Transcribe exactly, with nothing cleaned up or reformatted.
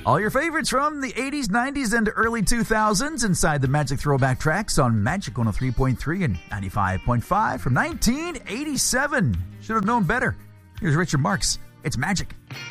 All your favorites from the eighties, nineties, and early two thousands inside the Magic Throwback Tracks on Magic one oh three point three and ninety-five point five from nineteen eighty-seven. Should have known better. Here's Richard Marx. It's Magic.